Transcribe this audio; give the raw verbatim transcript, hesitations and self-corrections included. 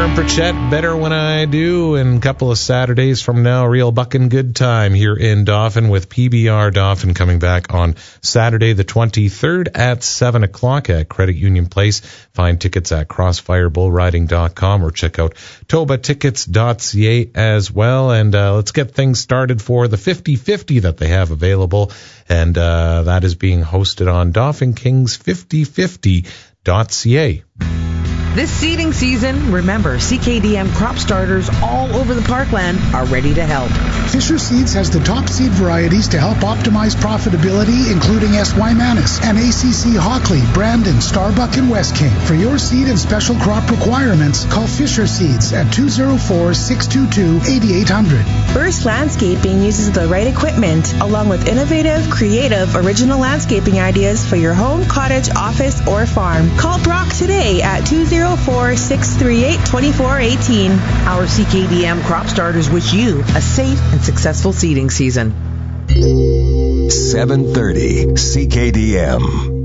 Farm for Chet, Better When I Do, and a couple of Saturdays from now, Real Buckin' Good Time here in Dauphin with P B R Dauphin coming back on Saturday the twenty-third at seven o'clock at Credit Union Place. Find tickets at crossfire bull riding dot com or check out toba tickets dot c a as well. And uh, let's get things started for the fifty fifty that they have available, and uh, that is being hosted on Dauphin Kings fifty fifty dot c a. This seeding season, remember, C K D M crop starters all over the parkland are ready to help. Fisher Seeds has the top seed varieties to help optimize profitability, including S Y Manus and A C C Hockley, Brandon, Starbuck, and West King. For your seed and special crop requirements, call Fisher Seeds at two oh four, six two two, eight eight zero zero. Burst Landscaping uses the right equipment, along with innovative, creative, original landscaping ideas for your home, cottage, office, or farm. Call Brock today at two oh four, six three eight, two four one eight. Our C K D M crop starters wish you a safe and successful seeding season. seven thirty C K D M.